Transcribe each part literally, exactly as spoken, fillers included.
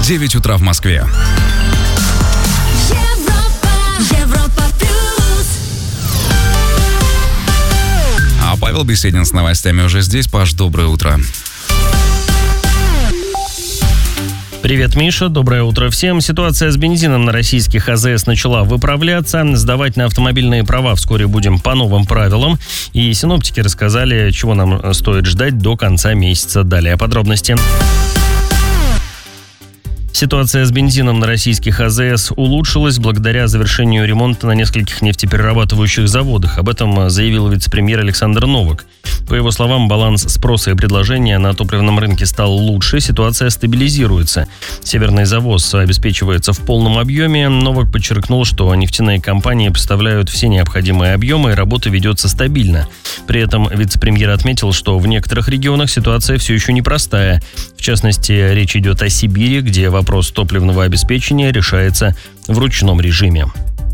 девять утра в Москве. А Павел Беседин с новостями уже здесь. Паш, доброе утро. Привет, Миша. Доброе утро всем. Ситуация с бензином на российских АЗС начала выправляться. Сдавать на автомобильные права вскоре будем по новым правилам. И синоптики рассказали, чего нам стоит ждать до конца месяца. Далее подробности. Ситуация с бензином на российских АЗС улучшилась благодаря завершению ремонта на нескольких нефтеперерабатывающих заводах. Об этом заявил вице-премьер Александр Новак. По его словам, баланс спроса и предложения на топливном рынке стал лучше, ситуация стабилизируется. Северный завоз обеспечивается в полном объеме. Новак подчеркнул, что нефтяные компании поставляют все необходимые объемы и работа ведется стабильно. При этом вице-премьер отметил, что в некоторых регионах ситуация все еще непростая. В частности, речь идет о Сибири, где вопрос топливного обеспечения решается в ручном режиме.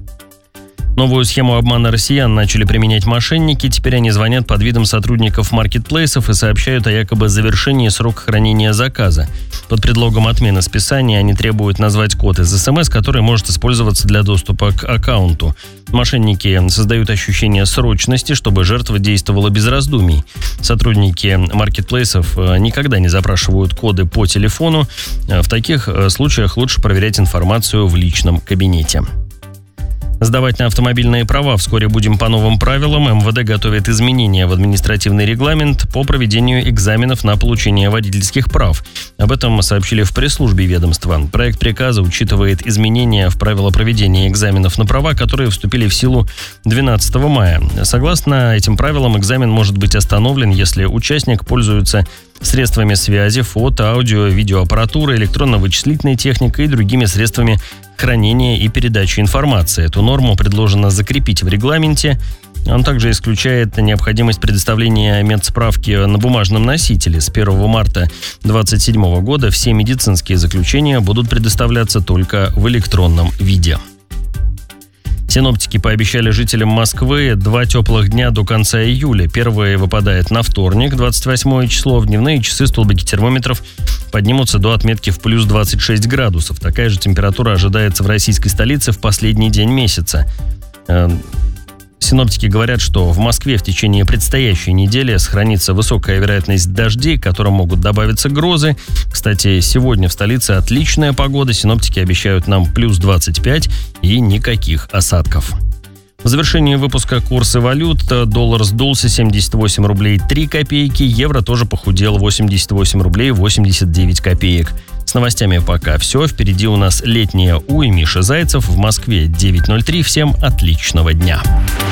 Новую схему обмана россиян начали применять мошенники. Теперь они звонят под видом сотрудников маркетплейсов и сообщают о якобы завершении срока хранения заказа. Под предлогом отмены списания они требуют назвать код из СМС, который может использоваться для доступа к аккаунту. Мошенники создают ощущение срочности, чтобы жертва действовала без раздумий. Сотрудники маркетплейсов никогда не запрашивают коды по телефону. В таких случаях лучше проверять информацию в личном кабинете. Сдавать на автомобильные права вскоре будем по новым правилам. МВД готовит изменения в административный регламент по проведению экзаменов на получение водительских прав. Об этом сообщили в пресс-службе ведомства. Проект приказа учитывает изменения в правила проведения экзаменов на права, которые вступили в силу двенадцатого мая. Согласно этим правилам, экзамен может быть остановлен, если участник пользуется средствами связи, фото, аудио, видеоаппаратурой, электронно-вычислительной техникой и другими средствами хранения и передачи информации. Эту норму предложено закрепить в регламенте. Он также исключает необходимость предоставления медсправки на бумажном носителе. С первого марта две тысячи двадцать седьмого года все медицинские заключения будут предоставляться только в электронном виде. Синоптики пообещали жителям Москвы два теплых дня до конца июля. Первый выпадает на вторник, двадцать восьмое число. В дневные часы столбики термометров поднимутся до отметки в плюс двадцать шесть градусов. Такая же температура ожидается в российской столице в последний день месяца. Синоптики говорят, что в Москве в течение предстоящей недели сохранится высокая вероятность дождей, к которым могут добавиться грозы. Кстати, сегодня в столице отличная погода. Синоптики обещают нам плюс двадцать пять и никаких осадков. В завершении выпуска курсы валют. Доллар сдулся семьдесят восемь рублей три копейки. Евро тоже похудел восемьдесят восемь рублей восемьдесят девять копеек. С новостями пока все. Впереди у нас летняя У и Миша Зайцев. В Москве девять ноль три. Всем отличного дня.